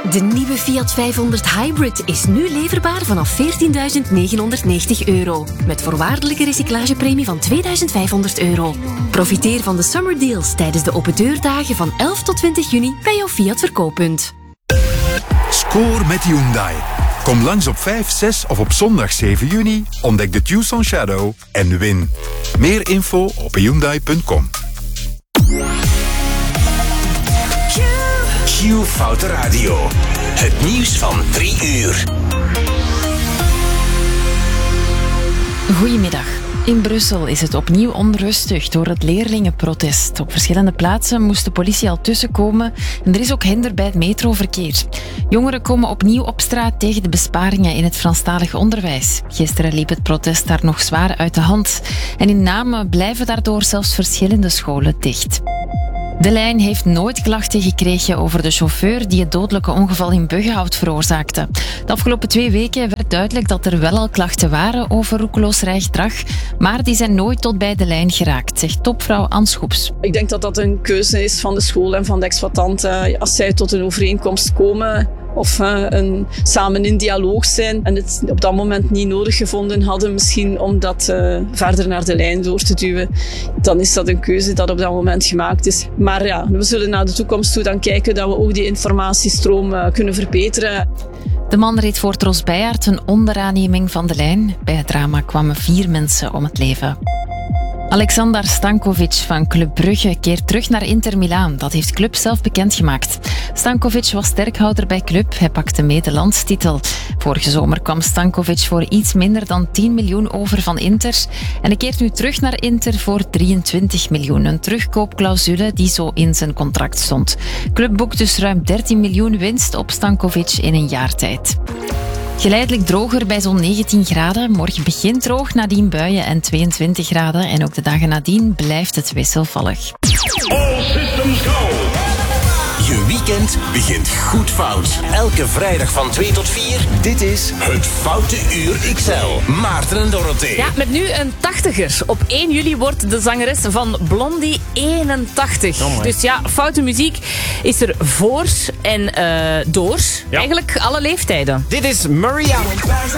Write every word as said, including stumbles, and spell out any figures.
De nieuwe Fiat vijfhonderd Hybrid is nu leverbaar vanaf veertienduizend negenhonderdnegentig euro. Met voorwaardelijke recyclagepremie van tweeduizend vijfhonderd euro. Profiteer van de Summer Deals tijdens de open deurdagen van elf tot twintig juni bij jouw Fiat verkooppunt. Score met Hyundai. Kom langs op vijf, zes of op zondag zeven juni. Ontdek de Tucson Shadow en win. Meer info op hyundai punt com. Q Foute Radio. Het nieuws van drie uur. Goedemiddag. In Brussel is het opnieuw onrustig door het leerlingenprotest. Op verschillende plaatsen moest de politie al tussenkomen en er is ook hinder bij het metroverkeer. Jongeren komen opnieuw op straat tegen de besparingen in het Franstalig onderwijs. Gisteren liep het protest daar nog zwaar uit de hand. En in Namen blijven daardoor zelfs verschillende scholen dicht. De lijn heeft nooit klachten gekregen over de chauffeur die het dodelijke ongeval in Buggenhout veroorzaakte. De afgelopen twee weken werd duidelijk dat er wel al klachten waren over roekeloos rijgedrag, maar die zijn nooit tot bij de lijn geraakt, zegt topvrouw Anne Schoeps. Ik denk dat dat een keuze is van de school en van de exploitant. Als zij tot een overeenkomst komen of uh, een, samen in dialoog zijn en het op dat moment niet nodig gevonden hadden, misschien om dat uh, verder naar de lijn door te duwen, dan is dat een keuze dat op dat moment gemaakt is. Maar ja, we zullen naar de toekomst toe dan kijken dat we ook die informatiestroom uh, kunnen verbeteren. De man reed voor Tros Beyaert een onderaanneming van de lijn. Bij het drama kwamen vier mensen om het leven. Alexander Stankovic van Club Brugge keert terug naar Inter Milaan. Dat heeft Club zelf bekendgemaakt. Stankovic was sterkhouder bij Club. Hij pakte mee de landstitel. Vorige zomer kwam Stankovic voor iets minder dan tien miljoen over van Inter. En hij keert nu terug naar Inter voor drieëntwintig miljoen. Een terugkoopclausule die zo in zijn contract stond. Club boekt dus ruim dertien miljoen winst op Stankovic in een jaar tijd. Geleidelijk droger bij zo'n negentien graden. Morgen begint droog, nadien buien en tweeëntwintig graden. En ook de dagen nadien blijft het wisselvallig. All systems go! Je weekend begint goed fout. Elke vrijdag van twee tot vier. Dit is het Foute Uur X L. Maarten en Dorothee. Ja, met nu een tachtiger. Op één juli wordt de zangeres van Blondie eenentachtig. Oh dus ja, foute muziek is er voor en uh, door. Ja. Eigenlijk alle leeftijden. Dit is Maria.